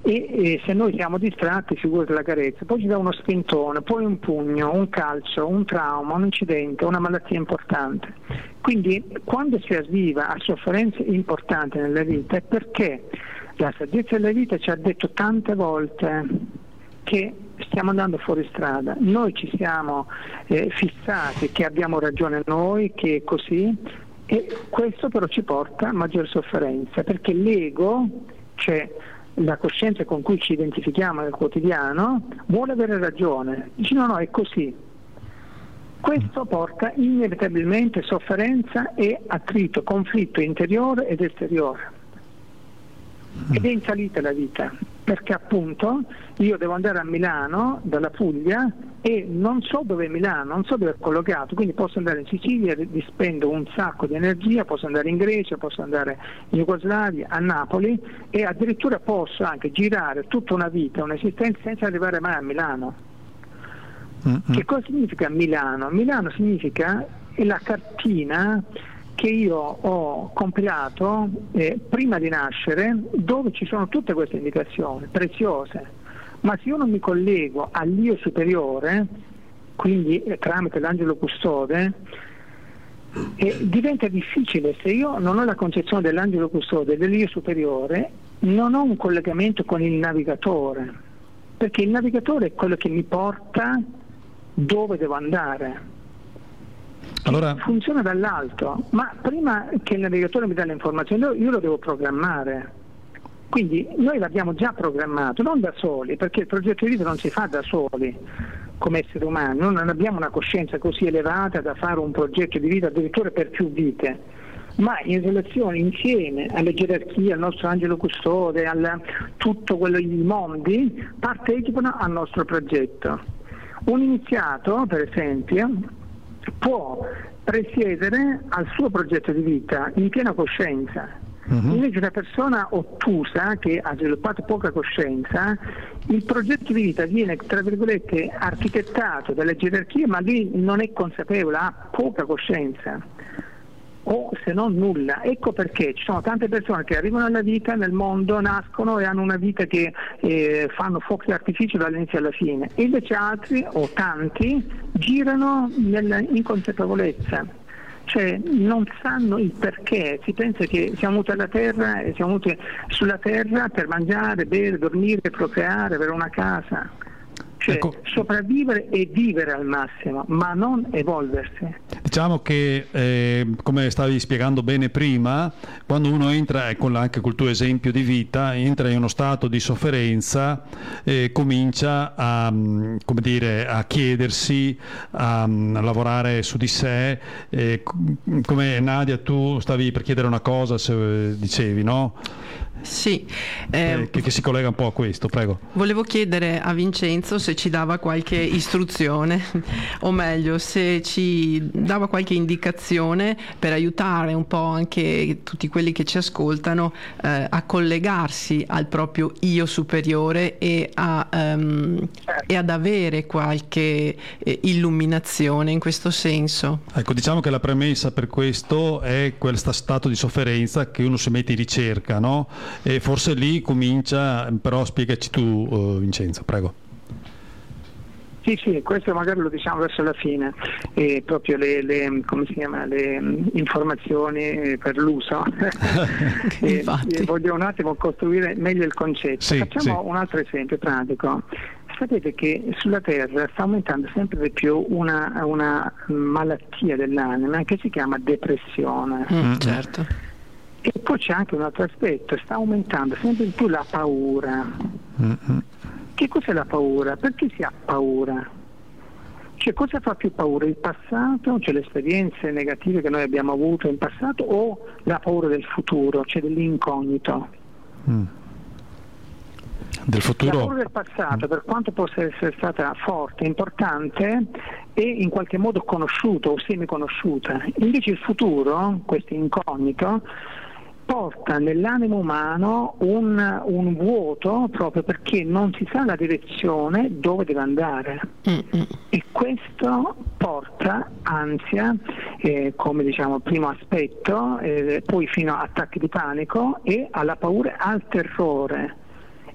e se noi siamo distratti, figurati la carezza, poi ci dà uno spintone, poi un pugno, un calcio, un trauma, un incidente, una malattia importante. Quindi quando si arriva a sofferenze importanti nella vita è perché la saggezza della vita ci ha detto tante volte che stiamo andando fuori strada, noi ci siamo fissati che abbiamo ragione noi, che è così, e questo però ci porta a maggiore sofferenza, perché l'ego, cioè la coscienza con cui ci identifichiamo nel quotidiano, vuole avere ragione, dice no, è così. Questo porta inevitabilmente sofferenza e attrito, conflitto interiore ed esteriore. Ed è in salita la vita, perché appunto io devo andare a Milano dalla Puglia e non so dove è Milano, non so dove è collocato, quindi posso andare in Sicilia, spendo un sacco di energia, posso andare in Grecia, posso andare in Jugoslavia, a Napoli, e addirittura posso anche girare tutta una vita, un'esistenza senza arrivare mai a Milano. Che cosa significa Milano? Milano significa la cartina che io ho compilato prima di nascere, dove ci sono tutte queste indicazioni preziose. Ma se io non mi collego all'io superiore, quindi tramite l'angelo custode, diventa difficile. Se io non ho la concezione dell'angelo custode, dell'io superiore, non ho un collegamento con il navigatore, perché il navigatore è quello che mi porta dove devo andare. Allora, funziona dall'alto, ma prima che il navigatore mi dà le informazioni io lo devo programmare. Quindi noi l'abbiamo già programmato, non da soli, perché il progetto di vita non si fa da soli come esseri umani, noi non abbiamo una coscienza così elevata da fare un progetto di vita addirittura per più vite, ma in relazione insieme alle gerarchie, al nostro angelo custode, a tutto quello, i mondi partecipano al nostro progetto. Un iniziato, per esempio, può presiedere al suo progetto di vita in piena coscienza. Invece una persona ottusa che ha sviluppato poca coscienza, il progetto di vita viene tra virgolette architettato dalle gerarchie, ma lui non è consapevole, ha poca coscienza o se non nulla. Ecco perché ci sono tante persone che arrivano alla vita, nel mondo, nascono e hanno una vita che fanno fuochi d'artificio dall'inizio alla fine, e invece altri o tanti girano nell'inconsapevolezza, cioè non sanno il perché. Si pensa che siamo venuti alla terra e siamo venuti sulla terra per mangiare, bere, dormire, procreare, avere una casa, cioè sopravvivere e vivere al massimo, ma non evolversi. Diciamo che come stavi spiegando bene prima, quando uno entra, anche col tuo esempio di vita, entra in uno stato di sofferenza, comincia a, come dire, a chiedersi, a lavorare su di sé, come Nadia tu stavi per chiedere una cosa, se dicevi, no? Sì, che si collega un po' a questo, prego. Volevo chiedere a Vincenzo se ci dava qualche istruzione, o meglio, se ci dava qualche indicazione per aiutare un po' anche tutti quelli che ci ascoltano a collegarsi al proprio io superiore e ad avere qualche illuminazione in questo senso. Ecco, diciamo che la premessa per questo è quel stato di sofferenza che uno si mette in ricerca, no? E forse lì comincia, però spiegaci tu, Vincenzo, prego. Sì, questo magari lo diciamo verso la fine, proprio come si chiama, le informazioni per l'uso. Voglio un attimo costruire meglio il concetto. Facciamo un altro esempio pratico. Sapete che sulla Terra sta aumentando sempre di più una malattia dell'anima che si chiama depressione. Certo. E poi c'è anche un altro aspetto, sta aumentando sempre di più la paura. Che cos'è la paura? Perché si ha paura? Cioè, cosa fa più paura? Il passato, cioè le esperienze negative che noi abbiamo avuto in passato, o la paura del futuro, cioè dell'incognito? Del futuro. La paura del passato, per quanto possa essere stata forte, importante, è in qualche modo conosciuta o semiconosciuta. Invece il futuro, questo incognito, porta nell'animo umano un vuoto, proprio perché non si sa la direzione dove deve andare. E questo porta ansia, come diciamo primo aspetto, poi fino a attacchi di panico e alla paura, al terrore.